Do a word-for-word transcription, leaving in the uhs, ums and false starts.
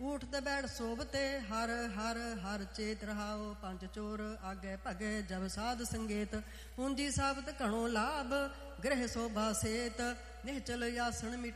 ਊਠ ਬੈਠ ਸੋਭਤੇ ਹਰ ਹਰ ਹਰ ਚੇਤ ਰਹਾਓ। ਪੰਜ ਚੋਰ ਆਗੇ ਭਗੇ ਜਬ ਸਾਧ ਸੰਗੇਤ। ਪੂੰਜੀ ਸਾਬਤ ਘਣੋ ਲਾਭ ਗ੍ਰਹਿ ਸੋਭਾ ਸੇਤ। ਨਿਹਚਲ ਆਸਣ